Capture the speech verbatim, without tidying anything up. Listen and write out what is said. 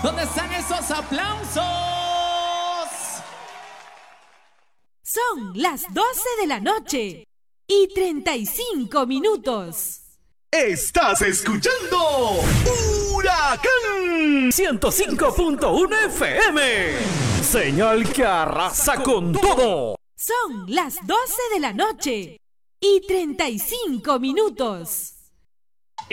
¿Dónde están esos aplausos? Son las doce de la noche y treinta y cinco minutos. Estás escuchando Huracán ciento cinco punto uno F M. Señal que arrasa con todo. Son las doce de la noche y treinta y cinco minutos.